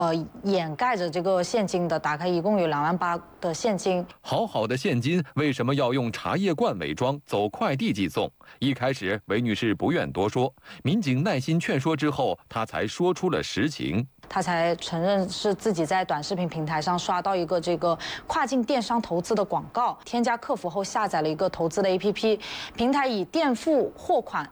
掩盖着这个现金的，打开一共有28000的现金。 好的现金为什么要用茶叶罐伪装走快递寄送？一开始韦女士不愿多说，民警耐心劝说之后，她才说出了实情。 她才承认是自己在短视频平台上刷到一个这个跨境电商投资的广告，添加客服后下载了一个投资的 APP， 平台以垫付货款